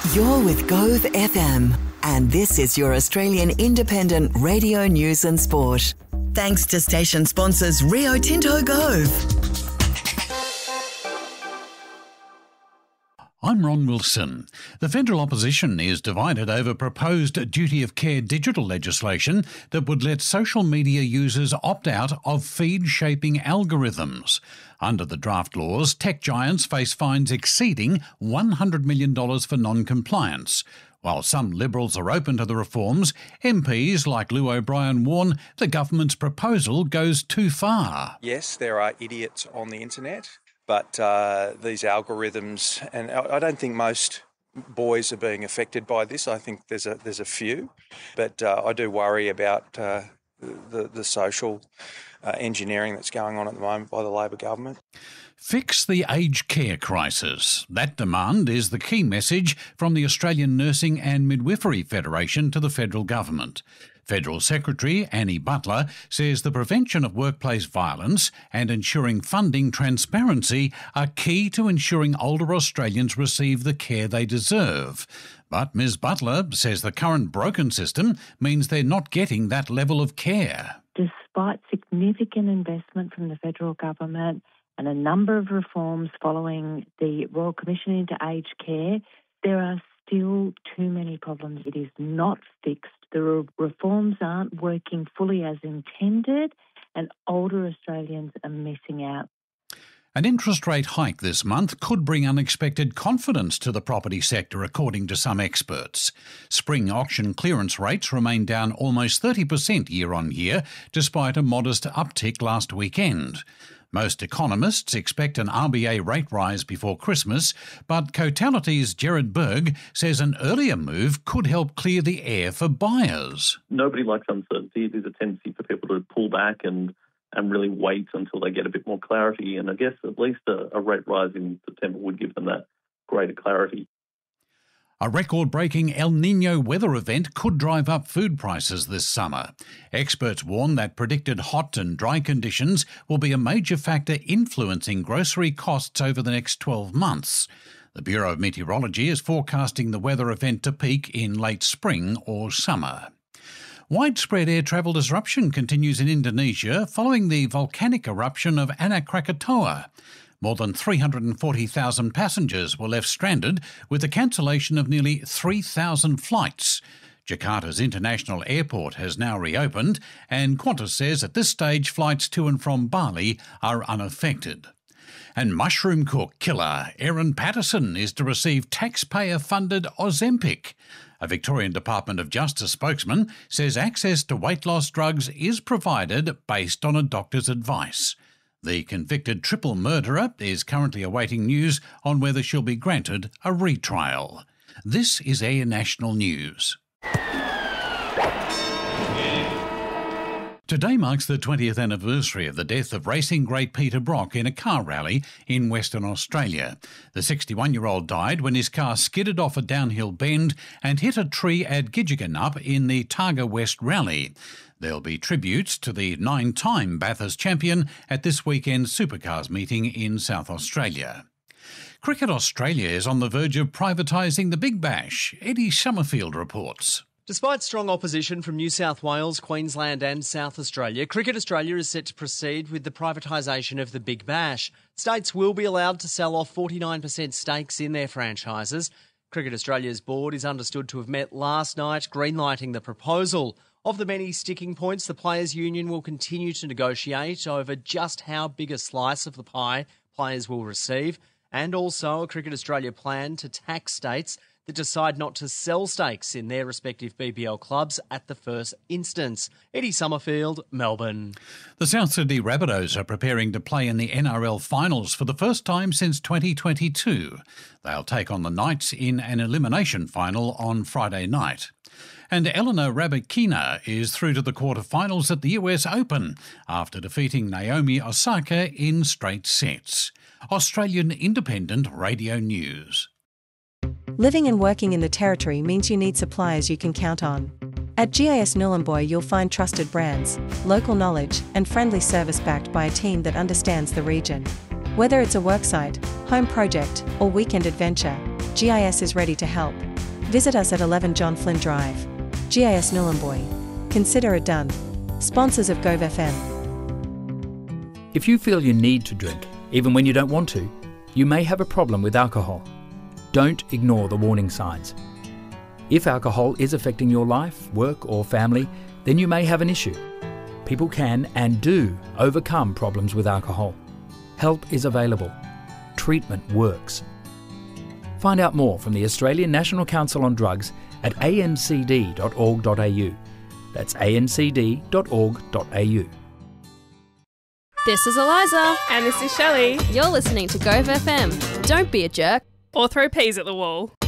You're with Gove FM, and this is your Australian independent radio news and sport. Thanks to station sponsors Rio Tinto Gove. I'm Ron Wilson. The federal opposition is divided over proposed duty of care digital legislation that would let social media users opt out of feed-shaping algorithms. Under the draft laws, tech giants face fines exceeding $100 million for non-compliance. While some Liberals are open to the reforms, MPs like Lou O'Brien warn the government's proposal goes too far. Yes, there are idiots on the internet, but these algorithms, and I don't think most boys are being affected by this. I think there's a few, but I do worry about the social engineering that's going on at the moment by the Labor government. Fix the aged care crisis. That demand is the key message from the Australian Nursing and Midwifery Federation to the federal government. Federal Secretary Annie Butler says the prevention of workplace violence and ensuring funding transparency are key to ensuring older Australians receive the care they deserve. But Ms Butler says the current broken system means they're not getting that level of care. Despite significant investment from the federal government and a number of reforms following the Royal Commission into Aged Care, there are still too many problems. It is not fixed. The reforms aren't working fully as intended, and older Australians are missing out. An interest rate hike this month could bring unexpected confidence to the property sector, according to some experts. Spring auction clearance rates remain down almost 30% year on year, despite a modest uptick last weekend. Most economists expect an RBA rate rise before Christmas, but Cotality's Gerard Berg says an earlier move could help clear the air for buyers. Nobody likes uncertainty. There's a tendency for people to pull back and really wait until they get a bit more clarity. And I guess at least a rate rise in September would give them that greater clarity. A record-breaking El Niño weather event could drive up food prices this summer. Experts warn that predicted hot and dry conditions will be a major factor influencing grocery costs over the next 12 months. The Bureau of Meteorology is forecasting the weather event to peak in late spring or summer. Widespread air travel disruption continues in Indonesia following the volcanic eruption of Anak Krakatoa. More than 340,000 passengers were left stranded with the cancellation of nearly 3,000 flights. Jakarta's international airport has now reopened, and Qantas says at this stage flights to and from Bali are unaffected. And mushroom cook killer Erin Patterson is to receive taxpayer-funded Ozempic. A Victorian Department of Justice spokesman says access to weight loss drugs is provided based on a doctor's advice. The convicted triple murderer is currently awaiting news on whether she'll be granted a retrial. This is Air National News. Today marks the 20th anniversary of the death of racing great Peter Brock in a car rally in Western Australia. The 61-year-old died when his car skidded off a downhill bend and hit a tree at Gidgeganup in the Targa West Rally. There'll be tributes to the 9-time Bathurst champion at this weekend's Supercars meeting in South Australia. Cricket Australia is on the verge of privatising the Big Bash. Eddie Summerfield reports. Despite strong opposition from New South Wales, Queensland and South Australia, Cricket Australia is set to proceed with the privatisation of the Big Bash. States will be allowed to sell off 49% stakes in their franchises. Cricket Australia's board is understood to have met last night, greenlighting the proposal. Of the many sticking points, the Players' Union will continue to negotiate over just how big a slice of the pie players will receive, and also a Cricket Australia plan to tax states that decide not to sell stakes in their respective BBL clubs at the first instance. Eddie Summerfield, Melbourne. The South Sydney Rabbitohs are preparing to play in the NRL finals for the first time since 2022. They'll take on the Knights in an elimination final on Friday night. And Elena Rybakina is through to the quarterfinals at the US Open after defeating Naomi Osaka in straight sets. Australian Independent Radio News. Living and working in the Territory means you need suppliers you can count on. At GIS Nhulunbuy you'll find trusted brands, local knowledge, and friendly service backed by a team that understands the region. Whether it's a worksite, home project, or weekend adventure, GIS is ready to help. Visit us at 11 John Flynn Drive, GAS Nhulunbuy. Consider it done. Sponsors of Gove FM. If you feel you need to drink, even when you don't want to, you may have a problem with alcohol. Don't ignore the warning signs. If alcohol is affecting your life, work or family, then you may have an issue. People can and do overcome problems with alcohol. Help is available. Treatment works. Find out more from the Australian National Council on Drugs at ancd.org.au. That's ancd.org.au. This is Eliza. And this is Shelley. You're listening to Gove FM. Don't be a jerk. Or throw peas at the wall.